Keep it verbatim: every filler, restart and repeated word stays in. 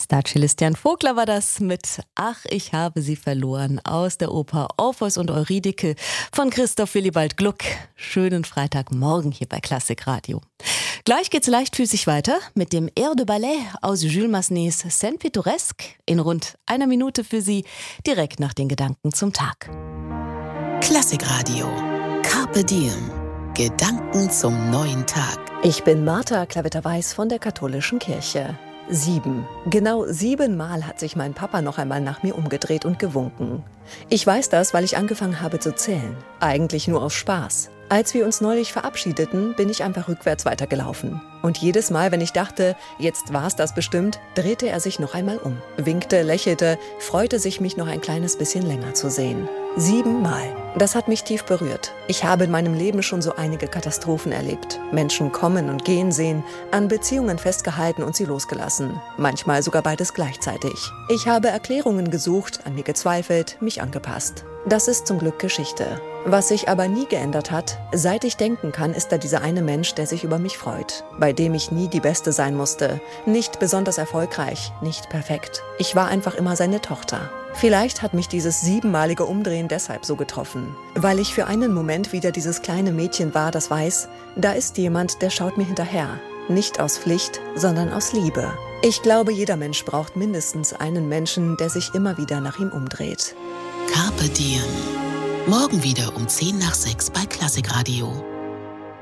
Star-Celestian Vogler war das mit Ach, ich habe sie verloren aus der Oper Orpheus und Eurydike von Christoph Willibald Gluck. Schönen Freitagmorgen hier bei Klassikradio. Gleich geht's leichtfüßig weiter mit dem Air de Ballet aus Jules Massenets Saint Pittoresque in rund einer Minute für Sie, direkt nach den Gedanken zum Tag. Klassikradio. Carpe Diem. Gedanken zum neuen Tag. Ich bin Martha Klavitter-Weiß von der Katholischen Kirche. Sieben. Genau siebenmal hat sich mein Papa noch einmal nach mir umgedreht und gewunken. Ich weiß das, weil ich angefangen habe zu zählen. Eigentlich nur aus Spaß. Als wir uns neulich verabschiedeten, bin ich einfach rückwärts weitergelaufen. Und jedes Mal, wenn ich dachte, jetzt war's das bestimmt, drehte er sich noch einmal um, winkte, lächelte, freute sich, mich noch ein kleines bisschen länger zu sehen. Siebenmal. Das hat mich tief berührt. Ich habe in meinem Leben schon so einige Katastrophen erlebt. Menschen kommen und gehen sehen, an Beziehungen festgehalten und sie losgelassen. Manchmal sogar beides gleichzeitig. Ich habe Erklärungen gesucht, an mir gezweifelt, mich angepasst. Das ist zum Glück Geschichte. Was sich aber nie geändert hat, seit ich denken kann, ist da dieser eine Mensch, der sich über mich freut. Bei dem ich nie die Beste sein musste. Nicht besonders erfolgreich, nicht perfekt. Ich war einfach immer seine Tochter. Vielleicht hat mich dieses siebenmalige Umdrehen deshalb so getroffen. Weil ich für einen Moment wieder dieses kleine Mädchen war, das weiß, da ist jemand, der schaut mir hinterher. Nicht aus Pflicht, sondern aus Liebe. Ich glaube, jeder Mensch braucht mindestens einen Menschen, der sich immer wieder nach ihm umdreht. Carpe Diem. Morgen wieder um zehn nach sechs bei Klassikradio.